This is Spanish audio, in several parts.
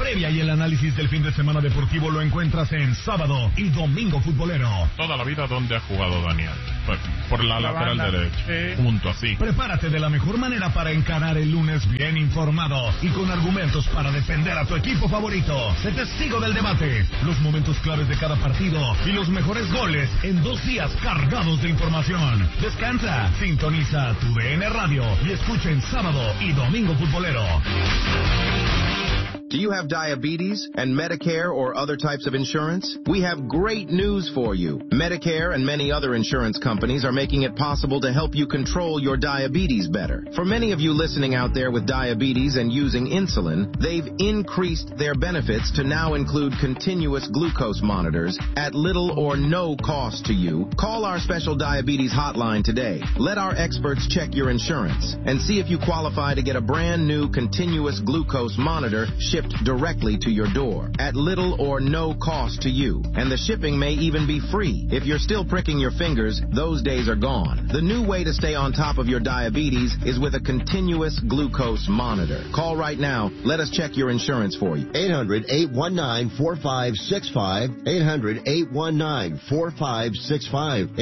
previa y el análisis del fin de semana deportivo lo encuentras en Sábado y Domingo Futbolero. Toda la vida, ¿dónde ha jugado Daniel? Por la lateral derecha. Sí. Punto, así. Prepárate de la mejor manera para encarar el lunes bien informado y con argumentos para defender a tu equipo favorito. Sé testigo del debate, los momentos claves de cada partido y los mejores goles en 2 días cargados de información. Descansa, sintoniza tu DN Radio y escucha en Sábado y Domingo Futbolero. Do you have diabetes and Medicare or other types of insurance? We have great news for you. Medicare and many other insurance companies are making it possible to help you control your diabetes better. For many of you listening out there with diabetes and using insulin, they've increased their benefits to now include continuous glucose monitors at little or no cost to you. Call our special diabetes hotline today. Let our experts check your insurance and see if you qualify to get a brand new continuous glucose monitor shipped directly to your door at little or no cost to you. And the shipping may even be free. If you're still pricking your fingers, those days are gone. The new way to stay on top of your diabetes is with a continuous glucose monitor. Call right now. Let us check your insurance for you. 800-819-4565. 800-819-4565.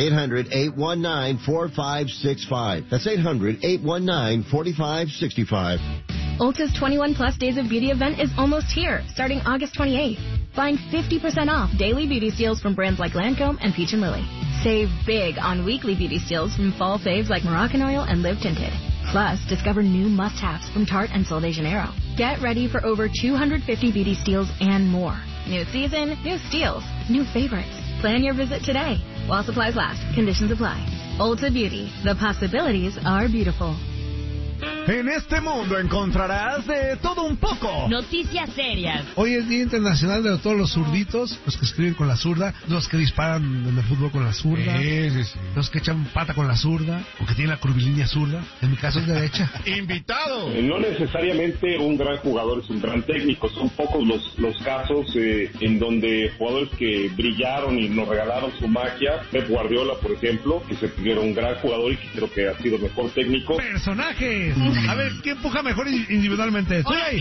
800-819-4565. That's 800-819-4565. Ulta's 21 Plus Days of Beauty event is almost here, starting August 28th. Find 50% off daily beauty steals from brands like Lancome and Peach & Lily. Save big on weekly beauty steals from fall faves like Moroccan Oil and Live Tinted. Plus, discover new must-haves from Tarte and Sol de Janeiro. Get ready for over 250 beauty steals and more. New season, new steals, new favorites. Plan your visit today while supplies last. Conditions apply. Ulta Beauty. The possibilities are beautiful. En este mundo encontrarás de todo un poco. Noticias serias. Hoy es Día Internacional de todos los zurditos, los que escriben con la zurda, los que disparan en el fútbol con la zurda, los que echan pata con la zurda, o que tienen la curvilínea zurda. En mi caso es derecha. ¡Invitado! No necesariamente un gran jugador es un gran técnico. Son pocos los casos en donde jugadores que brillaron y nos regalaron su magia. Pep Guardiola, por ejemplo, que se era un gran jugador y que creo que ha sido mejor técnico. Personajes. A ver, ¿quién empuja mejor individualmente? Zuley.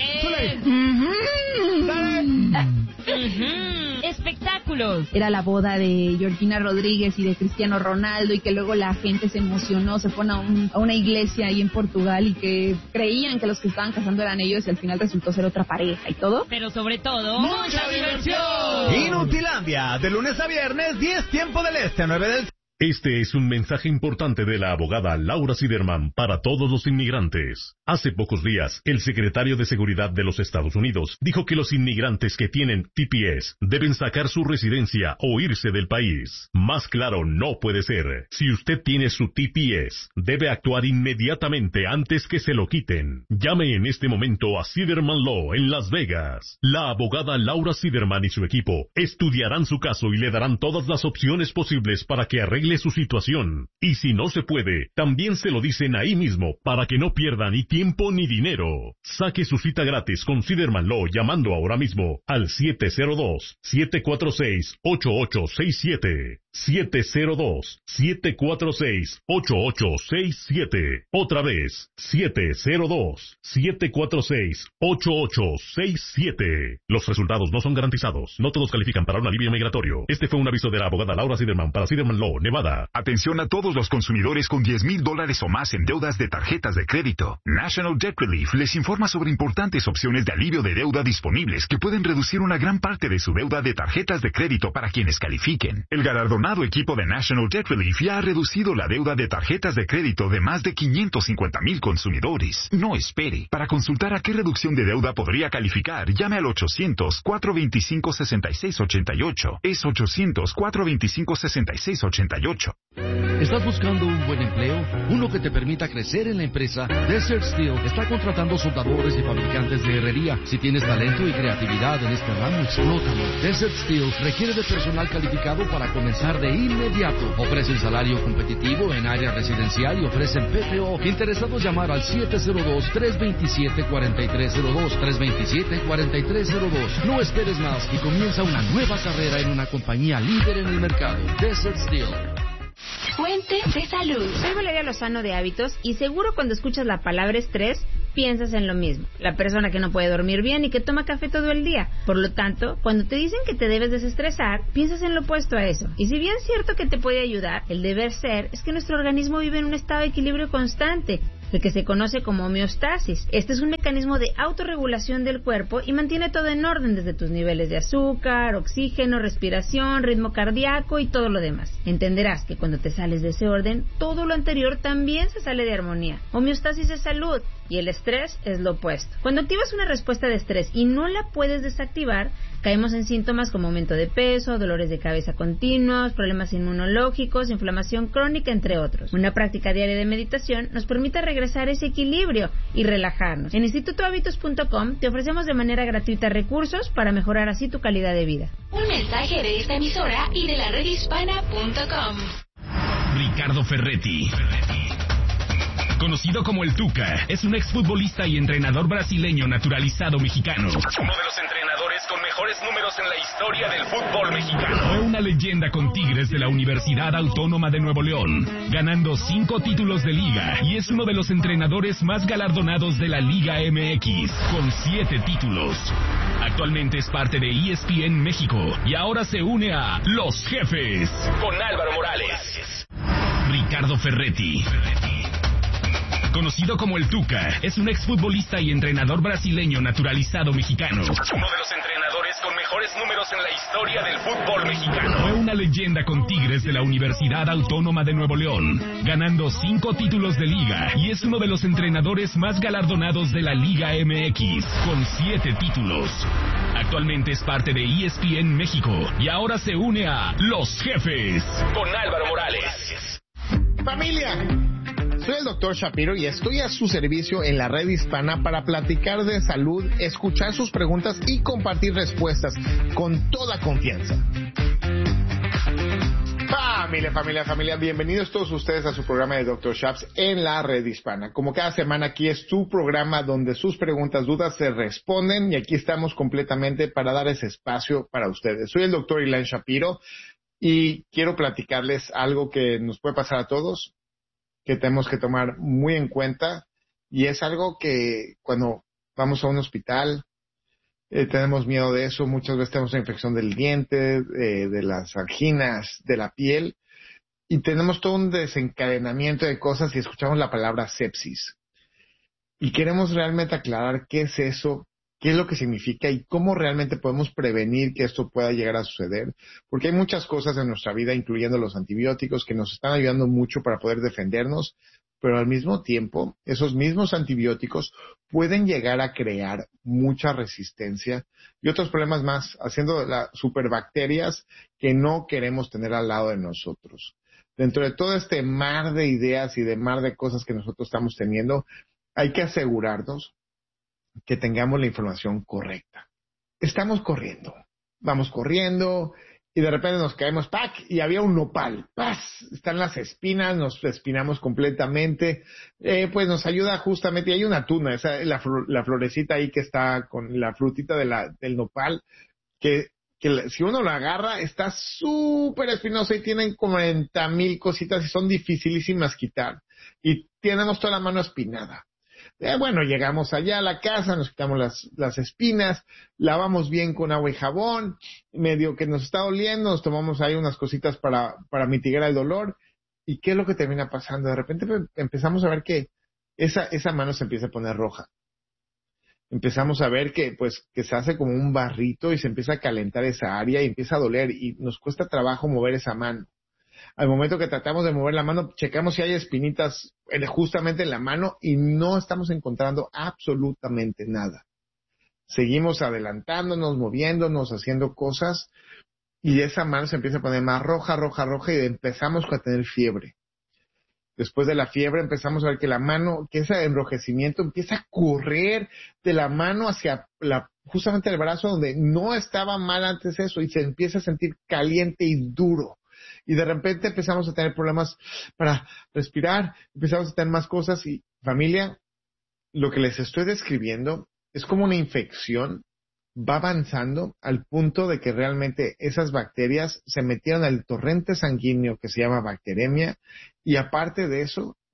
Espectáculos. Era la boda de Georgina Rodríguez y de Cristiano Ronaldo, y que luego la gente se emocionó, se fueron a una iglesia ahí en Portugal y que creían que los que estaban casando eran ellos y al final resultó ser otra pareja y todo. Pero sobre todo, ¡mucha diversión! Inutilandia, de lunes a viernes, 10 tiempo del este, 9 del... Este es un mensaje importante de la abogada Laura Siderman para todos los inmigrantes. Hace pocos días, el secretario de Seguridad de los Estados Unidos dijo que los inmigrantes que tienen TPS deben sacar su residencia o irse del país. Más claro no puede ser. Si usted tiene su TPS, debe actuar inmediatamente antes que se lo quiten. Llame en este momento a Siderman Law en Las Vegas. La abogada Laura Siderman y su equipo estudiarán su caso y le darán todas las opciones posibles para que arregle su situación. Y si no se puede, también se lo dicen ahí mismo para que no pierda ni tiempo ni dinero. Saque su cita gratis con Siderman Law llamando ahora mismo al 702-746-8867. 702-746-8867. Otra vez, 702-746-8867. Los resultados no son garantizados. No todos califican para un alivio migratorio. Este fue un aviso de la abogada Laura Siderman para Siderman Law, Nevada. Atención a todos los consumidores con $10,000 o más en deudas de tarjetas de crédito. National Debt Relief les informa sobre importantes opciones de alivio de deuda disponibles que pueden reducir una gran parte de su deuda de tarjetas de crédito para quienes califiquen. El galardonado equipo de National Debt Relief ya ha reducido la deuda de tarjetas de crédito de más de 550,000 consumidores. No espere. Para consultar a qué reducción de deuda podría calificar, llame al 800-425-6688. Es 800-425-6688. ¿Estás buscando un buen empleo? Uno que te permita crecer en la empresa. Desert Steel está contratando soldadores y fabricantes de herrería. Si tienes talento y creatividad en este ramo, explótalo. Desert Steel requiere de personal calificado para comenzar de inmediato. Ofrecen salario competitivo en área residencial y ofrecen PTO. Interesados, llamar al 702-327-4302. 327-4302. No esperes más y comienza una nueva carrera en una compañía líder en el mercado. Desert Steel. Fuente de salud. Soy Valeria Lozano de Hábitos y seguro cuando escuchas la palabra estrés piensas en lo mismo, la persona que no puede dormir bien y que toma café todo el día. Por lo tanto, cuando te dicen que te debes desestresar, piensas en lo opuesto a eso. Y si bien es cierto que te puede ayudar, el deber ser es que nuestro organismo vive en un estado de equilibrio constante, el que se conoce como homeostasis. Este es un mecanismo de autorregulación del cuerpo y mantiene todo en orden, desde tus niveles de azúcar, oxígeno, respiración, ritmo cardíaco y todo lo demás. Entenderás que cuando te sales de ese orden, todo lo anterior también se sale de armonía. Homeostasis es salud y el estrés es lo opuesto. Cuando activas una respuesta de estrés y no la puedes desactivar, caemos en síntomas como aumento de peso, dolores de cabeza continuos, problemas inmunológicos, inflamación crónica, entre otros. Una práctica diaria de meditación nos permite regresar a ese equilibrio y relajarnos. En institutohabitus.com te ofrecemos de manera gratuita recursos para mejorar así tu calidad de vida. Un mensaje de esta emisora y de la redhispana.com. Ricardo Ferretti, conocido como el Tuca, es un exfutbolista y entrenador brasileño naturalizado mexicano. Uno de los entrenadores con mejores números en la historia del fútbol mexicano. Fue una leyenda con Tigres de la Universidad Autónoma de Nuevo León, ganando 5 títulos de liga, y es uno de los entrenadores más galardonados de la Liga MX, con 7 títulos. Actualmente es parte de ESPN México y ahora se une a Los Jefes con Álvaro Morales. Ricardo Ferretti, conocido como el Tuca, es un exfutbolista y entrenador brasileño naturalizado mexicano. Uno de los entrenadores con mejores números en la historia del fútbol mexicano. Fue una leyenda con Tigres de la Universidad Autónoma de Nuevo León, ganando 5 títulos de liga, y es uno de los entrenadores más galardonados de la Liga MX, con 7 títulos. Actualmente es parte de ESPN México y ahora se une a Los Jefes con Álvaro Morales. Familia, soy el Dr. Shapiro y estoy a su servicio en la red hispana para platicar de salud, escuchar sus preguntas y compartir respuestas con toda confianza. Familia, bienvenidos todos ustedes a su programa de Dr. Shaps en la red hispana. Como cada semana, aquí es tu programa donde sus preguntas, dudas se responden, y aquí estamos completamente para dar ese espacio para ustedes. Soy el Dr. Ilan Shapiro y quiero platicarles algo que nos puede pasar a todos, que tenemos que tomar muy en cuenta, y es algo que cuando vamos a un hospital tenemos miedo de eso. Muchas veces tenemos una infección del diente, de las anginas, de la piel, y tenemos todo un desencadenamiento de cosas y escuchamos la palabra sepsis. Y queremos realmente aclarar qué es eso, qué es lo que significa y cómo realmente podemos prevenir que esto pueda llegar a suceder. Porque hay muchas cosas en nuestra vida, incluyendo los antibióticos, que nos están ayudando mucho para poder defendernos, pero al mismo tiempo, esos mismos antibióticos pueden llegar a crear mucha resistencia y otros problemas más, haciendo las superbacterias que no queremos tener al lado de nosotros. Dentro de todo este mar de ideas y de mar de cosas que nosotros estamos teniendo, hay que asegurarnos que tengamos la información correcta. Estamos corriendo, vamos corriendo, y de repente nos caemos, ¡pac! Y había un nopal, ¡paz! Están las espinas, nos espinamos completamente, pues nos ayuda justamente, y hay una tuna, esa, la florecita ahí que está con la frutita del nopal, que si uno la agarra, está súper espinosa y tienen 40,000 cositas y son dificilísimas quitar. Y tenemos toda la mano espinada. Bueno, llegamos allá a la casa, nos quitamos las espinas, lavamos bien con agua y jabón, medio que nos está doliendo, nos tomamos ahí unas cositas para mitigar el dolor. ¿Y qué es lo que termina pasando? De repente empezamos a ver que esa mano se empieza a poner roja. Empezamos a ver que se hace como un barrito y se empieza a calentar esa área y empieza a doler y nos cuesta trabajo mover esa mano. Al momento que tratamos de mover la mano, checamos si hay espinitas justamente en la mano y no estamos encontrando absolutamente nada. Seguimos adelantándonos, moviéndonos, haciendo cosas y esa mano se empieza a poner más roja y empezamos a tener fiebre. Después de la fiebre empezamos a ver que la mano, que ese enrojecimiento empieza a correr de la mano hacia justamente el brazo donde no estaba mal antes eso y se empieza a sentir caliente y duro. Y de repente empezamos a tener problemas para respirar, empezamos a tener más cosas y familia, lo que les estoy describiendo es como una infección, va avanzando al punto de que realmente esas bacterias se metieron al torrente sanguíneo que se llama bacteremia y aparte de eso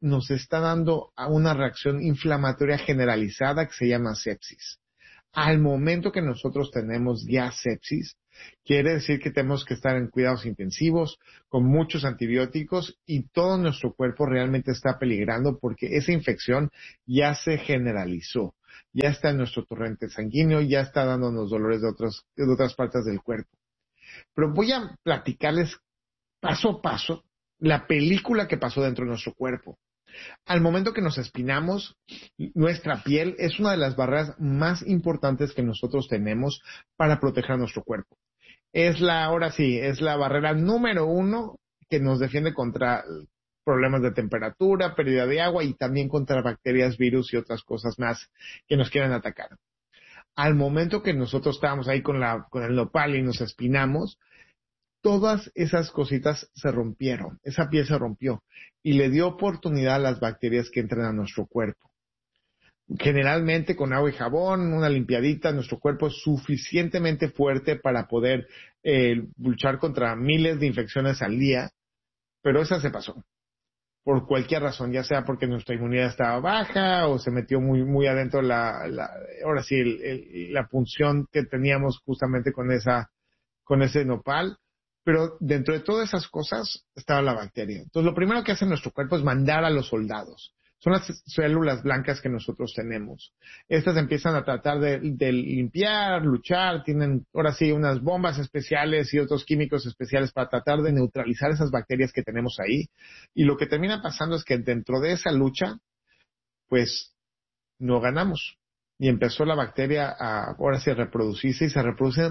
nos está dando a una reacción inflamatoria generalizada que se llama sepsis. Al momento que nosotros tenemos ya sepsis, quiere decir que tenemos que estar en cuidados intensivos, con muchos antibióticos, y todo nuestro cuerpo realmente está peligrando porque esa infección ya se generalizó, ya está en nuestro torrente sanguíneo, ya está dándonos dolores de otras partes del cuerpo. Pero voy a platicarles paso a paso la película que pasó dentro de nuestro cuerpo. Al momento que nos espinamos, nuestra piel es una de las barreras más importantes que nosotros tenemos para proteger nuestro cuerpo. Ahora sí, es la barrera número 1 que nos defiende contra problemas de temperatura, pérdida de agua y también contra bacterias, virus y otras cosas más que nos quieran atacar. Al momento que nosotros estábamos ahí con el nopal y nos espinamos, todas esas cositas se rompieron, esa piel se rompió y le dio oportunidad a las bacterias que entran a nuestro cuerpo. Generalmente con agua y jabón, una limpiadita, nuestro cuerpo es suficientemente fuerte para poder luchar contra miles de infecciones al día, pero esa se pasó. Por cualquier razón, ya sea porque nuestra inmunidad estaba baja o se metió muy, muy adentro ahora sí, la punción que teníamos justamente con ese nopal. Pero dentro de todas esas cosas estaba la bacteria. Entonces, lo primero que hace nuestro cuerpo es mandar a los soldados. Son las células blancas que nosotros tenemos. Estas empiezan a tratar de limpiar, luchar, tienen ahora sí unas bombas especiales y otros químicos especiales para tratar de neutralizar esas bacterias que tenemos ahí. Y lo que termina pasando es que dentro de esa lucha, pues, no ganamos. Y empezó la bacteria ahora sí a reproducirse y se reproducen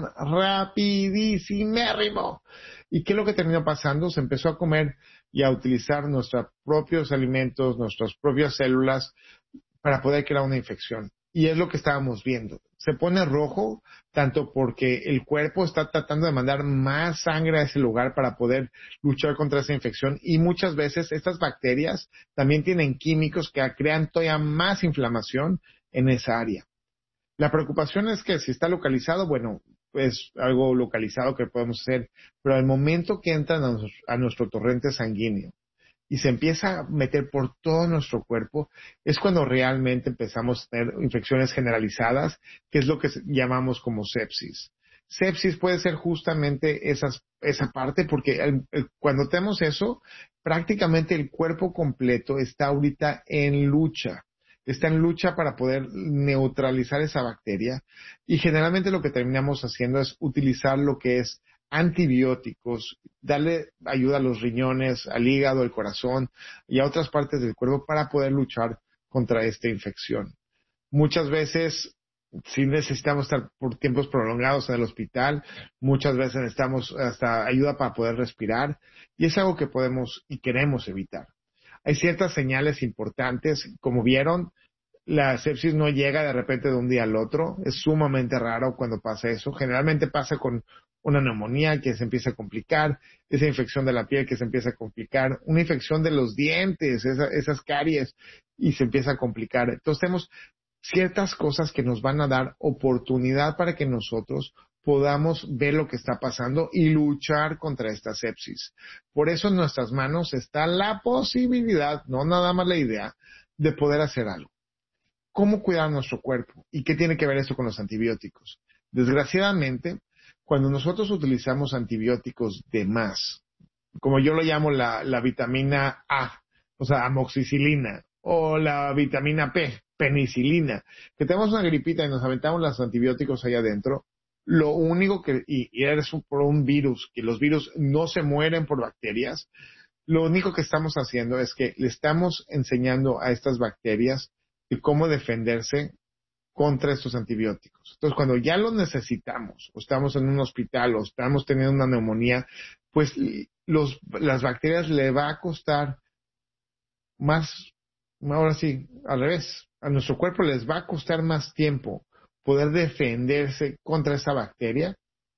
rapidísimo. ¿Y qué es lo que terminó pasando? Se empezó a comer y a utilizar nuestros propios alimentos, nuestras propias células para poder crear una infección. Y es lo que estábamos viendo. Se pone rojo tanto porque el cuerpo está tratando de mandar más sangre a ese lugar para poder luchar contra esa infección. Y muchas veces estas bacterias también tienen químicos que crean todavía más inflamación en esa área. La preocupación es que si está localizado, bueno, es algo localizado que podemos hacer, pero al momento que entran a nuestro torrente sanguíneo y se empieza a meter por todo nuestro cuerpo, es cuando realmente empezamos a tener infecciones generalizadas, que es lo que llamamos como sepsis. Sepsis puede ser justamente esa parte, porque cuando tenemos eso, prácticamente el cuerpo completo está ahorita en lucha. Está en lucha para poder neutralizar esa bacteria y generalmente lo que terminamos haciendo es utilizar lo que es antibióticos, darle ayuda a los riñones, al hígado, al corazón y a otras partes del cuerpo para poder luchar contra esta infección. Muchas veces sí necesitamos estar por tiempos prolongados en el hospital, muchas veces necesitamos hasta ayuda para poder respirar y es algo que podemos y queremos evitar. Hay ciertas señales importantes, como vieron, la sepsis no llega de repente de un día al otro, es sumamente raro cuando pasa eso, generalmente pasa con una neumonía que se empieza a complicar, esa infección de la piel que se empieza a complicar, una infección de los dientes, esas caries, y se empieza a complicar. Entonces tenemos ciertas cosas que nos van a dar oportunidad para que nosotros podamos ver lo que está pasando y luchar contra esta sepsis. Por eso en nuestras manos está la posibilidad, no nada más la idea, de poder hacer algo. ¿Cómo cuidar nuestro cuerpo? ¿Y qué tiene que ver esto con los antibióticos? Desgraciadamente, cuando nosotros utilizamos antibióticos de más, como yo lo llamo la vitamina A, o sea, amoxicilina, o la vitamina P, penicilina, que tenemos una gripita y nos aventamos los antibióticos ahí adentro, lo único que, y eres por un virus, que los virus no se mueren por bacterias, lo único que estamos haciendo es que le estamos enseñando a estas bacterias de cómo defenderse contra estos antibióticos. Entonces, cuando ya los necesitamos, o estamos en un hospital, o estamos teniendo una neumonía, pues las bacterias le va a costar más, ahora sí, al revés, a nuestro cuerpo les va a costar más tiempo poder defenderse contra esa bacteria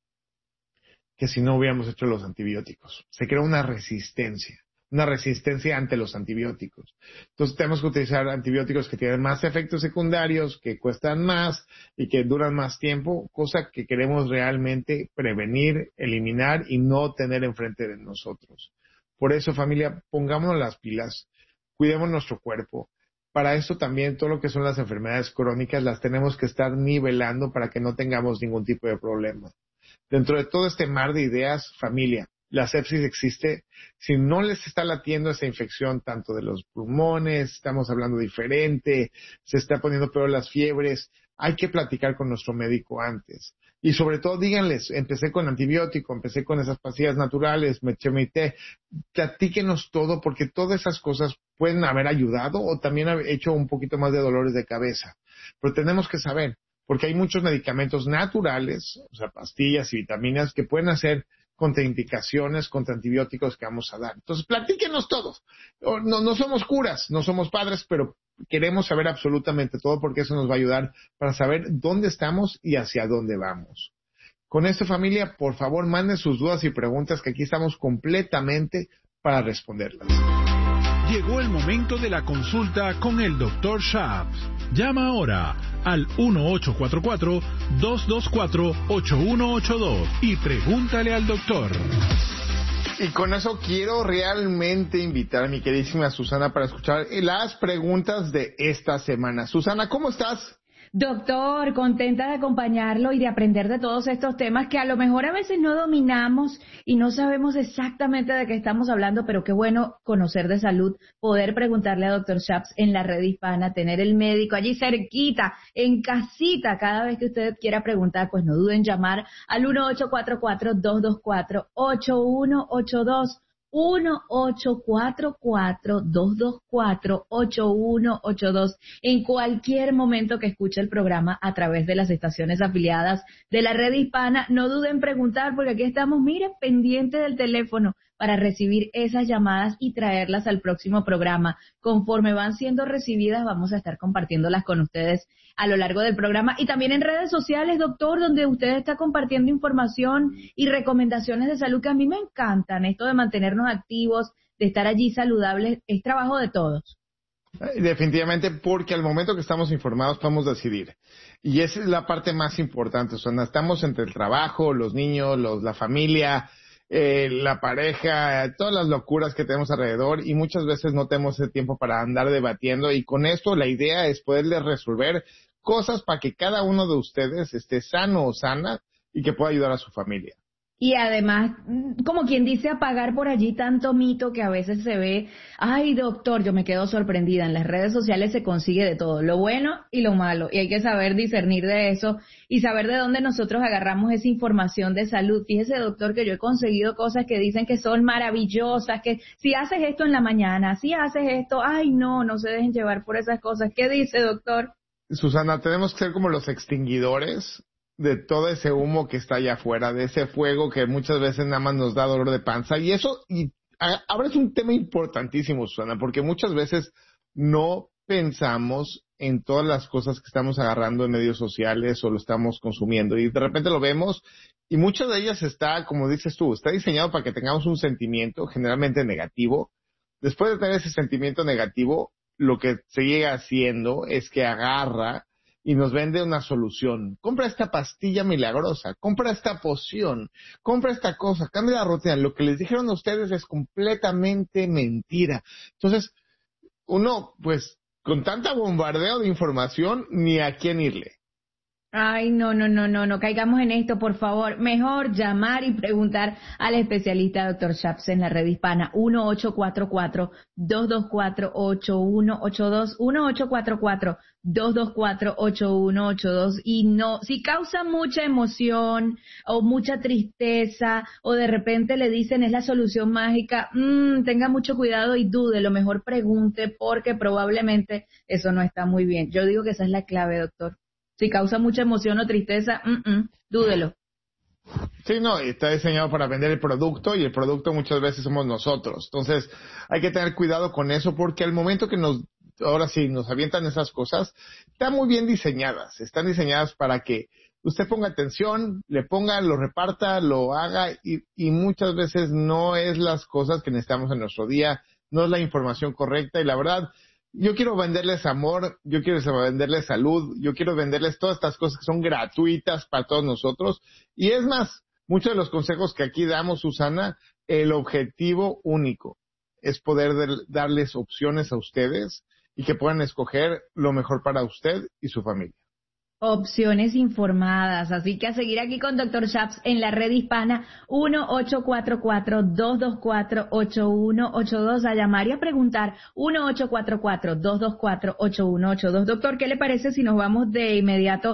que si no hubiéramos hecho los antibióticos. Se crea una resistencia ante los antibióticos. Entonces tenemos que utilizar antibióticos que tienen más efectos secundarios, que cuestan más y que duran más tiempo, cosa que queremos realmente prevenir, eliminar y no tener enfrente de nosotros. Por eso, familia, pongámonos las pilas. cuidemos nuestro cuerpo. Para eso también todo lo que son las enfermedades crónicas las tenemos que estar nivelando para que no tengamos ningún tipo de problema. Dentro de todo este mar de ideas, familia, la sepsis existe. Si no les está latiendo esa infección tanto de los pulmones, estamos hablando diferente, se está poniendo peor las fiebres, hay que platicar con nuestro médico antes. Y sobre todo díganles, empecé con antibiótico, empecé con esas pastillas naturales, me eché mi té. Platíquenos todo porque todas esas cosas pueden haber ayudado o también haber hecho un poquito más de dolores de cabeza. Pero tenemos que saber, porque hay muchos medicamentos naturales, o sea, pastillas y vitaminas que pueden hacer contraindicaciones contra antibióticos que vamos a dar. Entonces, platíquenos todos. No somos curas, no somos padres, pero queremos saber absolutamente todo porque eso nos va a ayudar para saber dónde estamos y hacia dónde vamos. Con esto, familia, por favor, manden sus dudas y preguntas que aquí estamos completamente para responderlas. Llegó el momento de la consulta con el Dr. Shaps. Llama ahora al 1-844-224-8182 y pregúntale al doctor. Y con eso quiero realmente invitar a mi queridísima Susana para escuchar las preguntas de esta semana. Susana, ¿cómo estás? Doctor, contenta de acompañarlo y de aprender de todos estos temas que a lo mejor a veces no dominamos y no sabemos exactamente de qué estamos hablando, pero qué bueno conocer de salud, poder preguntarle a Dr. Shaps en la red hispana, tener el médico allí cerquita, en casita, cada vez que usted quiera preguntar, pues no duden en llamar al 1-844-224-8182. 1-844-224-8182 en cualquier momento que escuche el programa a través de las estaciones afiliadas de la red hispana. No duden en preguntar porque aquí estamos, miren, pendientes del teléfono para recibir esas llamadas y traerlas al próximo programa. Conforme van siendo recibidas, vamos a estar compartiéndolas con ustedes a lo largo del programa y también en redes sociales, doctor, donde usted está compartiendo información y recomendaciones de salud que a mí me encantan. Esto de mantenernos activos, de estar allí saludables, es trabajo de todos. Definitivamente, porque al momento que estamos informados podemos decidir. Y esa es la parte más importante. O sea, estamos entre el trabajo, los niños, la familia, la pareja, todas las locuras que tenemos alrededor y muchas veces no tenemos ese tiempo para andar debatiendo y con esto la idea es poderles resolver cosas para que cada uno de ustedes esté sano o sana y que pueda ayudar a su familia. Y además, como quien dice, apagar por allí tanto mito que a veces se ve. Ay, doctor, yo me quedo sorprendida. En las redes sociales se consigue de todo, lo bueno y lo malo. Y hay que saber discernir de eso y saber de dónde nosotros agarramos esa información de salud. Fíjese, doctor, que yo he conseguido cosas que dicen que son maravillosas, que si haces esto en la mañana, si haces esto, ay, no se dejen llevar por esas cosas. ¿Qué dice, doctor? Susana, tenemos que ser como los extinguidores de todo ese humo que está allá afuera, de ese fuego que muchas veces nada más nos da dolor de panza. Y ahora es un tema importantísimo, Susana, porque muchas veces no pensamos en todas las cosas que estamos agarrando en medios sociales o lo estamos consumiendo. Y de repente lo vemos y muchas de ellas está, como dices tú, está diseñado para que tengamos un sentimiento generalmente negativo. Después de tener ese sentimiento negativo, lo que se llega haciendo es que agarra y nos vende una solución. Compra esta pastilla milagrosa, compra esta poción, compra esta cosa, cambia la rutina. Lo que les dijeron a ustedes es completamente mentira. Entonces, uno, pues, con tanta bombardeo de información, ni a quién irle. Ay, no caigamos en esto, por favor. Mejor llamar y preguntar al especialista Dr. Shaps en la red hispana. 1-844-224-8182, 1-844-224-8182. Y no, si causa mucha emoción o mucha tristeza o de repente le dicen es la solución mágica, tenga mucho cuidado y dude, lo mejor pregunte porque probablemente eso no está muy bien. Yo digo que esa es la clave, doctor. Si causa mucha emoción o tristeza, dúdelo. Sí, no, está diseñado para vender el producto y el producto muchas veces somos nosotros. Entonces, hay que tener cuidado con eso porque al momento que nos avientan esas cosas, están muy bien diseñadas. Están diseñadas para que usted ponga atención, le ponga, lo reparta, lo haga y muchas veces no es las cosas que necesitamos en nuestro día, no es la información correcta y la verdad, yo quiero venderles amor, yo quiero venderles salud, yo quiero venderles todas estas cosas que son gratuitas para todos nosotros. Y es más, muchos de los consejos que aquí damos, Susana, el objetivo único. es poder darles opciones a ustedes y que puedan escoger lo mejor para usted y su familia. Opciones informadas, así que a seguir aquí con Dr. Shaps en la red hispana 1-844-224-8182, a llamar y a preguntar 1-844-224-8182. Doctor, ¿qué le parece si nos vamos de inmediato